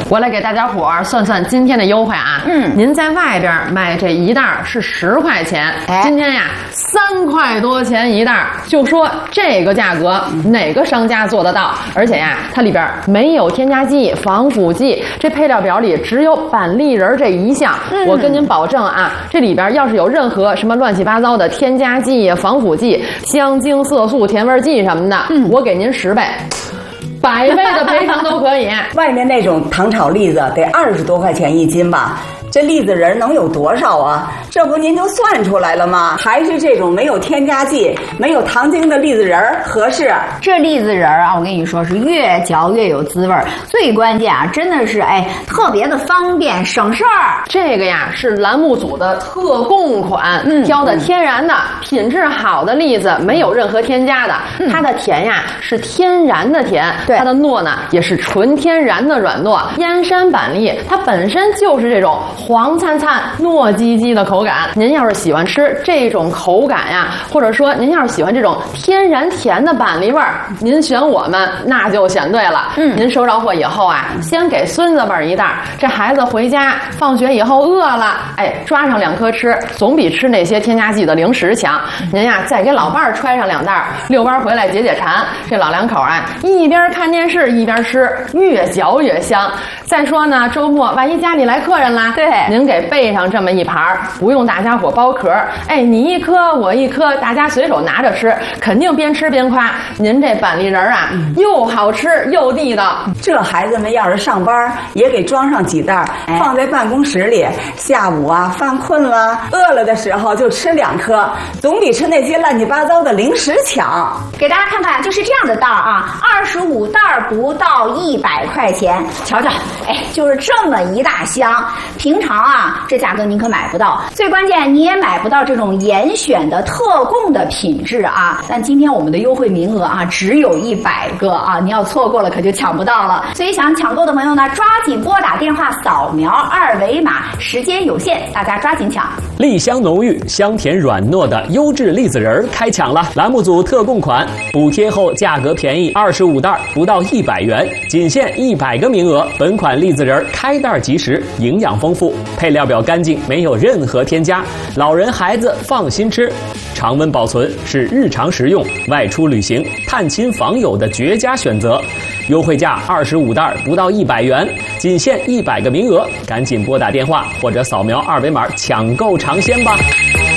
我来给大家伙儿算算今天的优惠啊。您在外边买这一袋是10块钱，今天呀3块多钱一袋，就说这个价格哪个商家做得到？而且呀，它里边没有添加剂、防腐剂，这配料表里只有板栗仁这一项。我跟您保证啊，这里边要是有任何什么乱七八糟的添加剂、防腐剂、香精、色素、甜味剂什么的，我给您10倍。100倍的赔偿都可以。 外面那种糖炒栗子得20多块钱一斤吧？这栗子仁能有多少啊？这不您就算出来了吗？还是这种没有添加剂、没有糖精的栗子仁合适。 这栗子仁啊，我跟你说是越嚼越有滋味儿，最关键啊，真的是特别的方便省事儿。 这个呀是栏目组的特供款，挑的天然的、品质好的栗子，没有任何添加的。它的甜呀是天然的甜，它的糯呢也是纯天然的软糯。燕山板栗它本身就是这种黄灿灿、糯叽叽的口感。您要是喜欢吃这种口感呀，或者说您要是喜欢这种天然甜的板栗味儿，您选我们那就选对了。您收着货以后啊，先给孙子辈一袋，这孩子回家放学以后饿了，抓上2颗吃，总比吃那些添加剂的零食强。您呀再给老伴儿揣上2袋，遛弯回来解解馋。这老两口啊，一边看电视一边吃，越嚼越香。再说呢，周末万一家里来客人啦，您给备上这么一盘，不用大家伙剥壳，你一颗我一颗，大家随手拿着吃，肯定边吃边夸您这板栗仁啊，又好吃又地道。 这孩子们要是上班也给装上几袋，放在办公室里，下午啊犯困了、饿了的时候就吃2颗，总比吃那些乱七八糟的零食强。 给大家看看，就是这样的袋啊，25袋不到100块钱，瞧瞧，就是这么一大箱。平常啊，这价格您可买不到，最关键你也买不到这种严选的特供的品质啊。但今天我们的优惠名额啊，只有100个啊，你要错过了可就抢不到了。所以想抢购的朋友呢，抓紧拨打电话扫描2维码，时间有限，大家抓紧抢。 栗香浓郁、香甜软糯的优质栗子仁开抢了！栏目组特供款，补贴后价格便宜，25袋不到100元，仅限100个名额。本款栗子仁开袋即食，营养丰富，配料表干净，没有任何添加，老人孩子放心吃。常温保存是日常食用、外出旅行、探亲访友的绝佳选择。优惠价25袋不到100元，仅限100个名额，赶紧拨打电话或者扫描2维码抢购尝鲜吧。